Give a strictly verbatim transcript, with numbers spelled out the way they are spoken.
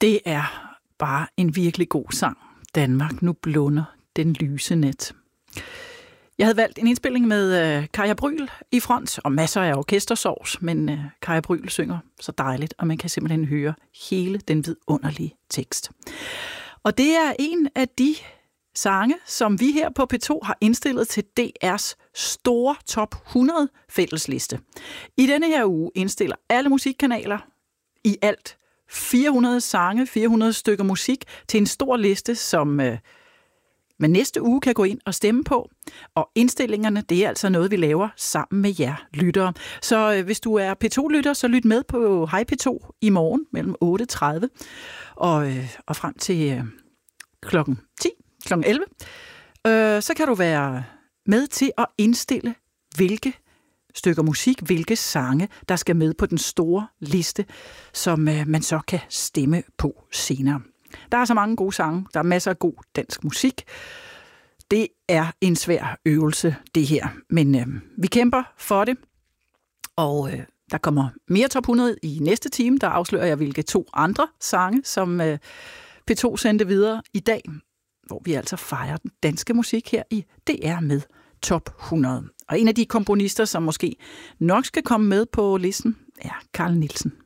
Det er bare en virkelig god sang. Danmark, nu blunder den lyse nat. Jeg havde valgt en indspilning med øh, Kaja Bryl i front, og masser af orkestersovs, men øh, Kaja Bryl synger så dejligt, og man kan simpelthen høre hele den vidunderlige tekst. Og det er en af de sange, som vi her på P to har indstillet til D R's store top hundrede fællesliste. I denne her uge indstiller alle musikkanaler i alt fire hundrede sange, fire hundrede stykker musik til en stor liste, som øh, man næste uge kan gå ind og stemme på. Og indstillingerne, det er altså noget, vi laver sammen med jer lyttere. Så øh, hvis du er P to-lytter, så lyt med på Hej P to i morgen mellem otte tredive og, øh, og frem til øh, klokken ti, klokken elleve. Øh, så kan du være med til at indstille, hvilke stykker musik, hvilke sange, der skal med på den store liste, som øh, man så kan stemme på senere. Der er så mange gode sange, der er masser af god dansk musik. Det er en svær øvelse, det her, men øh, vi kæmper for det, og øh, der kommer mere top hundrede i næste time. Der afslører jeg, hvilke to andre sange, som øh, P to sendte videre i dag, hvor vi altså fejrer den danske musik her i D R med top hundrede. Og en af de komponister, som måske nok skal komme med på listen, er Carl Nielsen.